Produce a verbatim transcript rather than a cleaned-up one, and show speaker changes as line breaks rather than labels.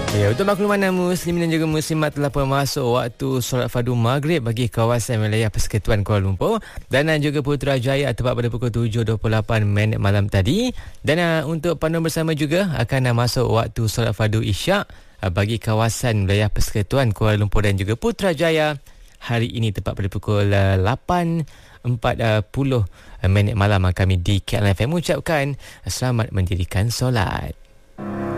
Ya, untuk makluman muslimin dan juga muslimat telah pun masuk waktu solat fardu maghrib bagi kawasan wilayah Persekutuan Kuala Lumpur dan uh, juga Putrajaya tepat pada pukul tujuh dua puluh lapan minit malam tadi. Dan uh, untuk panduan bersama juga akan uh, masuk waktu solat fardu isyak uh, bagi kawasan wilayah Persekutuan Kuala Lumpur dan juga Putrajaya hari ini tepat pada pukul uh, lapan empat puluh minit malam. Kami di K L F M mengucapkan selamat mendirikan solat.